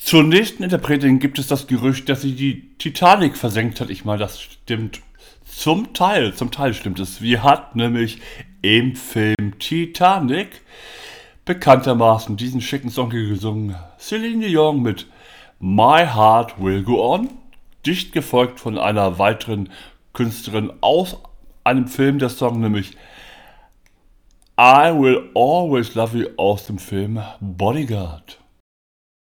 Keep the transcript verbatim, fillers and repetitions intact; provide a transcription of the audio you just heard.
Zur nächsten Interpretin gibt es das Gerücht, dass sie die Titanic versenkt hat. Ich meine, das stimmt zum Teil. Zum Teil stimmt es. Sie hat nämlich im Film Titanic bekanntermaßen diesen schicken Song gesungen. Celine Dion mit My Heart Will Go On. Dicht gefolgt von einer weiteren Künstlerin aus einem Film, der Song nämlich I Will Always Love You aus dem Film Bodyguard.